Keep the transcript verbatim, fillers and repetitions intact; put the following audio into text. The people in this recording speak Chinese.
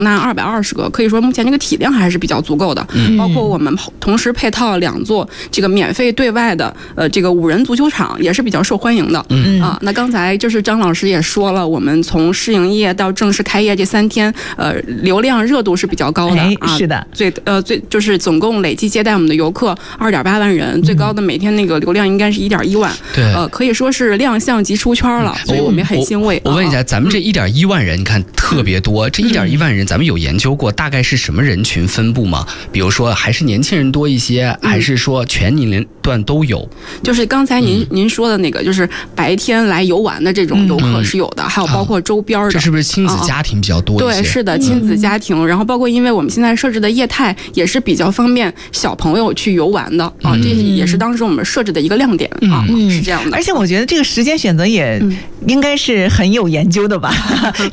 那二百二十个，可以说目前这个体量还是比较足够的。嗯，包括我们同时配套两座这个免费对外的呃这个五人足球场，也是比较受欢迎的。嗯啊，那刚才就是张老师也说了，我们从试营业到正式开业这三天，呃，流量热度是比较高的、 哎、 啊。 是的， 最呃最就是总共累计接待我们的游客二点八万人，最高的每天那个流量应该是一点一万。对，呃，可以说是亮相即出圈了，所以我们也很欣慰。 我, 我, 我问一下，咱们这一点一万人，你看特别多，这一点一万人，咱们有研究过大概是什么人群分布吗？比如说，还是年轻人多一些，还是说全年龄段都有？ 就是刚才您、嗯、您说的那个，就是白天来游玩的这种游客是有的，嗯、还有包括周边的、啊。 这是不是亲子家庭比较多一些？ 对，是的，亲子家庭。嗯、然后包括因为我们现在设置的业态也是比较方便小朋友去游玩的啊，嗯、这也是当时我们设置的一个亮点、嗯、啊，是这样的。 而且我觉得这个时间选择也应该是很有研究的吧。